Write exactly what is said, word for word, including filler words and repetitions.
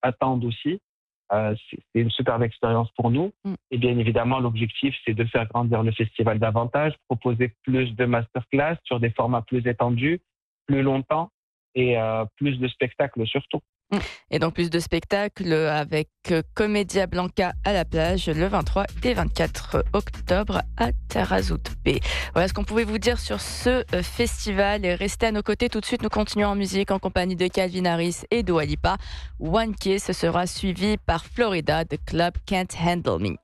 attendent aussi. Euh, c'est c'est une superbe expérience pour nous. Mmh. Et bien évidemment, l'objectif, c'est de faire grandir le festival davantage, proposer plus de masterclass sur des formats plus étendus, plus longtemps et euh, plus de spectacles surtout. Mmh. Et donc plus de spectacles avec euh, Comédia Blanca à la plage le vingt-trois et vingt-quatre octobre à Tarazout B. Voilà ce qu'on pouvait vous dire sur ce euh, festival. Et restez à nos côtés tout de suite. Nous continuons en musique en compagnie de Calvin Harris et Dua Lipa. One Kiss, ce sera suivi par Florida, The Club Can't Handle Me.